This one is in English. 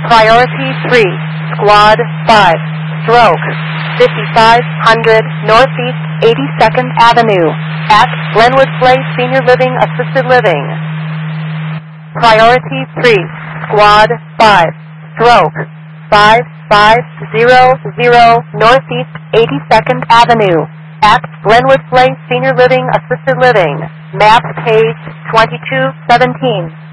Priority 3, Squad 5, Stroke, 5500 Northeast 82nd Avenue, at Glenwood Place Senior Living Assisted Living. Priority 3, Squad 5, Stroke, 5500 Northeast 82nd Avenue, at Glenwood Place Senior Living Assisted Living, map page 2217.